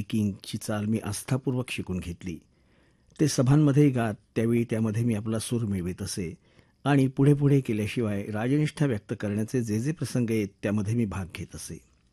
स्पीकिंगची चाल मी आस्थापूर्वक शिकून घेतली. ते सभांमध्ये गात त्यावेळी त्यामध्ये मी आपला सूर मिळवित असे आणि पुढे पुढे केल्याशिवाय राजनिष्ठा व्यक्त करण्याचे जे जे प्रसंग येत त्यामध्ये मी भाग घेत असे.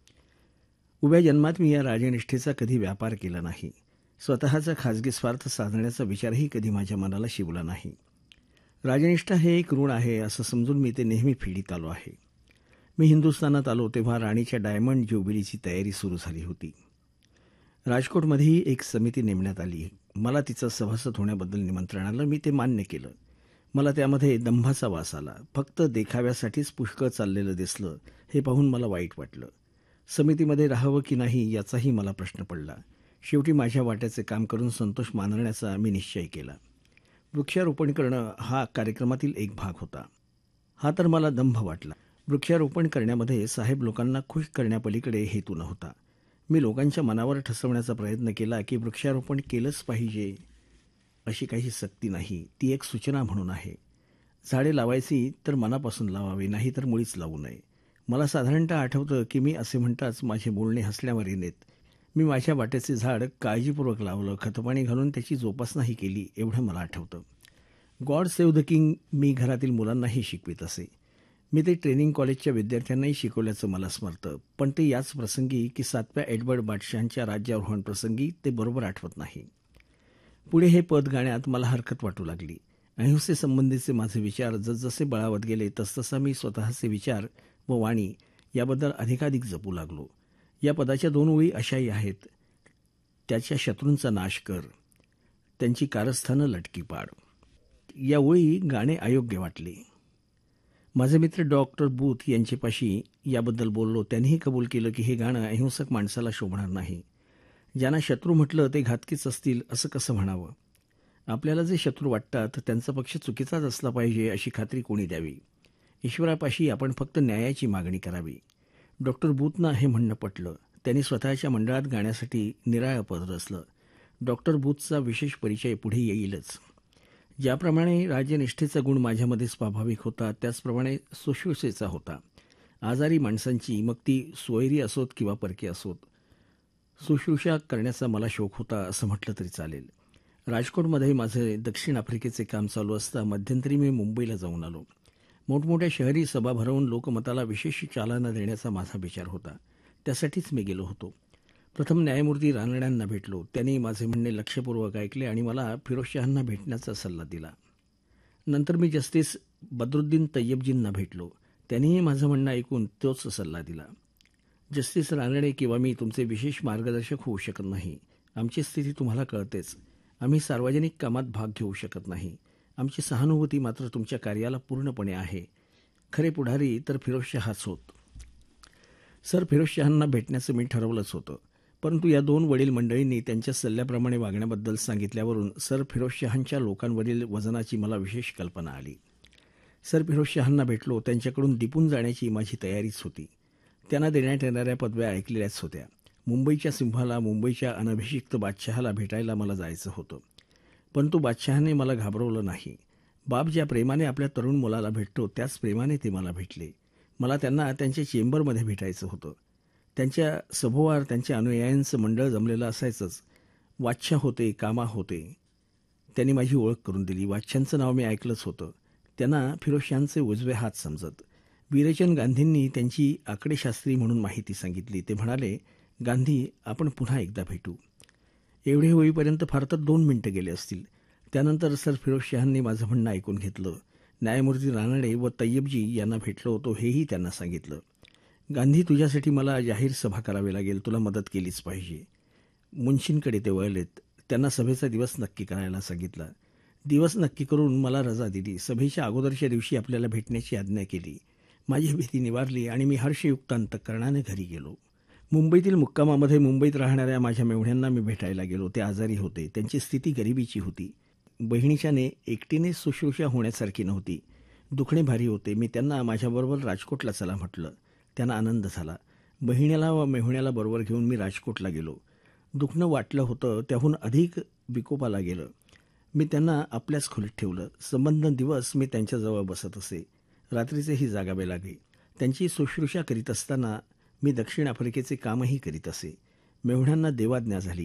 उभ्या जन्मात मी या राजनिष्ठेचा कधी व्यापार केला नाही. स्वतःचा खाजगी स्वार्थ साधण्याचा विचारही कधी माझ्या मनाला शिवला नाही. राजनिष्ठा हे एक ऋण आहे असं समजून मी ते नेहमी फेडीत आलो आहे. मी हिंदुस्थानात आलो तेव्हा राणीच्या डायमंड ज्युबिलीची तयारी सुरू झाली होती. राजकोटमध्येही एक समिती नेमण्यात आली. मला तिचं सभासद होण्याबद्दल निमंत्रण आलं. मी ते मान्य केलं. मला त्यामध्ये दंभाचा वास आला. फक्त देखाव्यासाठीच पुष्कळ चाललेलं दिसलं हे पाहून मला वाईट वाटलं. समितीमध्ये राहावं की नाही याचाही मला प्रश्न पडला. शेवटी माझ्या वाट्याचे काम करून संतोष मानण्याचा मी निश्चय केला. वृक्षारोपण करणं हा कार्यक्रमातील एक भाग होता. हा तर मला दंभ वाटला. वृक्षारोपण करण्यामध्ये साहेब लोकांना खुश करण्यापलीकडे हेतू नव्हता. मी लोकांच्या मनावर ठसवण्याचा प्रयत्न केला की वृक्षारोपण केलंच पाहिजे अशी काही सक्ती नाही. ती एक सूचना म्हणून आहे. झाडे लावायची तर मनापासून लावावी, नाही तर मुळीच लावू नये. मला साधारणतः आठवतं की मी असे म्हणताच माझे बोलणे हसल्यावर येत. मी माझ्या वाट्याचे झाड काळजीपूर्वक लावलं, खतपाणी घालून त्याची जोपासनाही केली एवढं मला आठवतं. गॉड सेव्ह द किंग मी घरातील मुलांनाही शिकवित असे. मी ते ट्रेनिंग कॉलेजच्या विद्यार्थ्यांनाही शिकवल्याचं मला स्मरतं. पण ते याच प्रसंगी की 7व्या एडवर्ड बादशहांच्या राज्यारोहण प्रसंगी ते बरोबर आठवत नाही. पुढे हे पद गाण्यात मला हरकत वाटू लागली. अहिंसेसंबंधीचे माझे विचार जसजसे बळावत गेले तसतसा मी स्वतःचे विचार व वाणी याबद्दल अधिकाधिक जपू लागलो. या पदाच्या 2 ओळी अशाही आहेत. त्याच्या शत्रूंचा नाश कर, त्यांची कारस्थानं लटकी पाड. या ओळी गाणे अयोग्य वाटले. माझे मित्र डॉक्टर बूथ यांच्यापाशी याबद्दल बोललो. त्यांनीही कबूल केलं की हे गाणं अहिंसक माणसाला शोभणार नाही. ज्यांना शत्रू म्हटलं ते घातकीच असतील असं कसं म्हणावं. आपल्याला जे शत्रू वाटतात त्यांचा पक्ष चुकीचाच असला पाहिजे अशी खात्री कोणी द्यावी. ईश्वरापाशी आपण फक्त न्यायाची मागणी करावी. डॉक्टर बूथना हे म्हणणं पटलं. त्यांनी स्वतःच्या मंडळात गाण्यासाठी निराळं पद रचलं. डॉक्टर बूथचा विशेष परिचय पुढे येईलच. ज्याप्रमाणे राजनिष्ठेचा गुण माझ्यामध्ये स्वाभाविक होता त्याचप्रमाणे शुश्रूषेचा होता. आजारी माणसांची, मग ती सोयरी असोत किंवा परकी असोत, शुश्रूषा करण्याचा मला शौक होता असं म्हटलं तरी चालेल. राजकोटमध्ये माझे दक्षिण आफ्रिकेचे काम चालू असता मध्यंतरी मी मुंबईला जाऊन आलो. मोठमोठ्या शहरी सभा भरवून लोकमताला विशेष चालना देण्याचा माझा विचार होता. त्यासाठीच मी गेलो होतो. प्रथम न्यायमूर्ती रानड्यांना भेटलो. त्यांनी माझे म्हणणे लक्षपूर्वक ऐकले आणि मला फिरोजशहांना भेटण्याचा सल्ला दिला. नंतर मी जस्टिस बद्रुद्दीन तय्यबजींना भेटलो. त्यांनीही माझं म्हणणं ऐकून तोच सल्ला दिला. जस्टिस रानडे किंवा मी तुमचे विशेष मार्गदर्शक होऊ शकत नाही. आमची स्थिती तुम्हाला कळतेच. आम्ही सार्वजनिक कामात भाग घेऊ शकत नाही. आमची सहानुभूती मात्र तुमच्या कार्याला पूर्णपणे आहे. खरे पुढारी तर फिरोजशहाच होत. सर फिरोजशहांना भेटण्याचं मी ठरवलंच होतं. परंतु या 2 वडील मंडळींनी त्यांच्या सल्ल्याप्रमाणे वागण्याबद्दल सांगितल्यावरून सर फिरोजशहांच्या लोकांवरील वजनाची मला विशेष कल्पना आली. सर फिरोजशहांना भेटलो. त्यांच्याकडून दिपून जाण्याची माझी तयारीच होती. त्यांना देण्यात येणाऱ्या पदव्या ऐकलेल्याच होत्या. मुंबईच्या सिंहाला, मुंबईच्या अनभिषिक्त बादशहाला भेटायला मला जायचं होतं. परंतु बादशहाने मला घाबरवलं नाही. बाप ज्या प्रेमाने आपल्या तरुण मुलाला भेटतो त्याच प्रेमाने ते मला भेटले. मला त्यांना त्यांच्या चेंबरमध्ये भेटायचं होतं. त्यांच्या सभोवार त्यांच्या अनुयायांचं मंडळ जमलेलं असायचंच. वाच्छा होते, कामा होते. त्यांनी माझी ओळख करून दिली. वाच्छांचं नाव मी ऐकलंच होतं. त्यांना फिरोजशहांचे उजवे हात समजत. वीरचंद गांधींनी त्यांची आकडेशास्त्री म्हणून माहिती सांगितली. ते म्हणाले, गांधी आपण पुन्हा एकदा भेटू. एवढे होईपर्यंत फार तर 2 मिनिटं गेले असतील. त्यानंतर सर फिरोजशहांनी माझं म्हणणं ऐकून घेतलं. न्यायमूर्ती रानडे व तय्यबजी यांना भेटलो होतो हेही त्यांना सांगितलं. गांधी तुझ्यासाठी मला जाहीर सभा करावी लागेल. तुला मदत केलीच पाहिजे. मुन्शींकडे ते वळलेत. त्यांना सभेचा दिवस नक्की करायला सांगितला. दिवस नक्की करून मला रजा दिली. सभेच्या अगोदरच्या दिवशी आपल्याला भेटण्याची आज्ञा केली. माझी भीती निवारली आणि मी हर्षयुक्त अंतःकरणाने घरी गेलो. मुंबईतील मुक्कामामध्ये मुंबईत राहणाऱ्या माझ्या मेव्हण्यांना मी भेटायला गेलो. ते आजारी होते. त्यांची स्थिती गरिबीची होती. बहिणीच्याने एकटीने शुश्रूषा होण्यासारखी नव्हती. दुखणे भारी होते. मी त्यांना माझ्याबरोबर राजकोटला चला म्हटलं. त्यांना आनंद झाला. बहिणीला व मेव्हण्याला बरोबर घेऊन मी राजकोटला गेलो. दुखणं वाटलं होतं त्याहून अधिक विकोपाला गेलं. मी त्यांना आपल्याच खोलीत ठेवलं. संबंध दिवस मी त्यांच्याजवळ बसत असे. रात्रीचेही जागावे लागे. त्यांची शुश्रूषा करीत असताना मी दक्षिण आफ्रिकेचे कामही करीत असे. मेव्हण्यांना देवाज्ञा झाली.